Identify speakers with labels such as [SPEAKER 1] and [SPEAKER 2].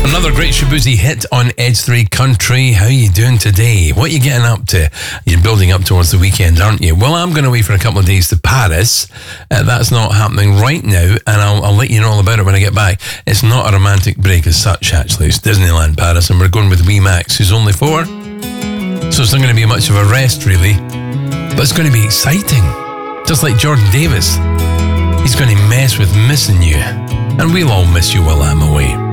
[SPEAKER 1] Another great Shaboozey hit on Edge 3 Country. How you doing today? What are you getting up to? You're building up towards the weekend, aren't you? Well, I'm going away for a couple of days to Paris. That's not happening right now, and I'll let you know all about it when I get back. It's not a romantic break as such, actually. It's Disneyland Paris, and we're going with wee Max, who's only 4. So it's not going to be much of a rest, really. But it's going to be exciting. Just like Jordan Davis. He's going to mess with missing you. And we'll all miss you while I'm away.